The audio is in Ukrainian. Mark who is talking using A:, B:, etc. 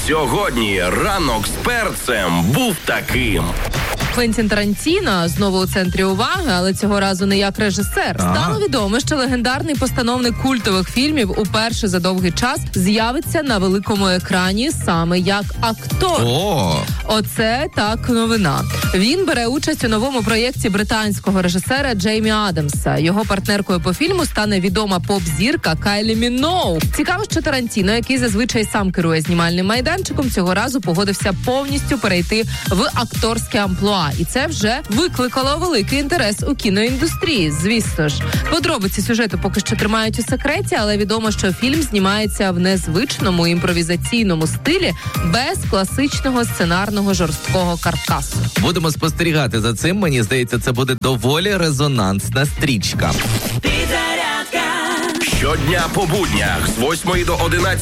A: Сьогодні ранок з перцем був таким.
B: Квентін Тарантіно знову у центрі уваги, але цього разу не як режисер. Стало відомо, що легендарний постановник культових фільмів уперше за довгий час з'явиться на великому екрані саме як актор. Оце так новина. Він бере участь у новому проєкті британського режисера Джеймі Адамса. Його партнеркою по фільму стане відома поп-зірка Кайлі Міноуг. Цікаво, що Тарантіно, який зазвичай сам керує знімальним майданчиком, цього разу погодився повністю перейти в акторське амплуа. І це вже викликало великий інтерес у кіноіндустрії, звісно ж. Подробиці сюжету поки що тримають у секреті, але відомо, що фільм знімається в незвичному імпровізаційному стилі без класичного сценарного жорсткого каркасу.
C: Будемо спостерігати за цим. Мені здається, це буде доволі резонансна стрічка.
A: Щодня по буднях з 8 до 11